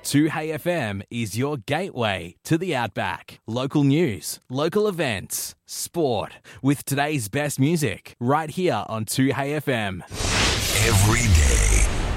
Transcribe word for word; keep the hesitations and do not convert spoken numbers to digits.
two Hey F M is your gateway to the Outback. Local news, local events, sport, with today's best music, right here on two Hey F M. Every day